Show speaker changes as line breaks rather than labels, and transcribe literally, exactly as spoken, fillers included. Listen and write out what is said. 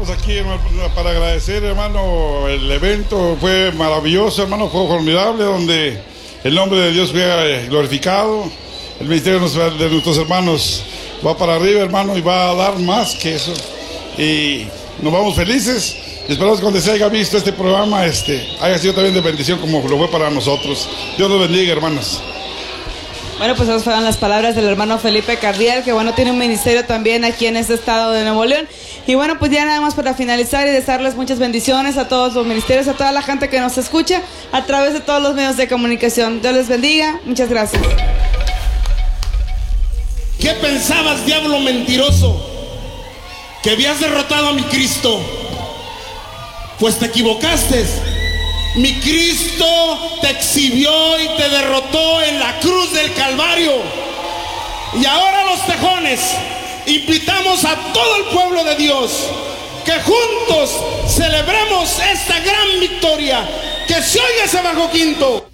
Estamos aquí, hermano, para agradecer, hermano, el evento fue maravilloso, hermano, fue formidable, donde el nombre de Dios fue glorificado, el ministerio de nuestros hermanos va para arriba, hermano, y va a dar más que eso, y nos vamos felices, y esperamos que cuando se haya visto este programa, este, haya sido también de bendición como lo fue para nosotros. Dios los bendiga, hermanos.
Bueno, pues esas fueron las palabras del hermano Felipe Cardiel, que bueno, tiene un ministerio también aquí en este estado de Nuevo León. Y bueno, pues ya nada más para finalizar y desearles muchas bendiciones a todos los ministerios, a toda la gente que nos escucha a través de todos los medios de comunicación. Dios les bendiga, muchas gracias.
¿Qué pensabas, diablo mentiroso? ¿Que habías derrotado a mi Cristo? Pues te equivocaste. Mi Cristo te exhibió y te derrotó en la cruz del Calvario. Y ahora los tejones invitamos a todo el pueblo de Dios que juntos celebremos esta gran victoria. Que se oiga ese bajo quinto.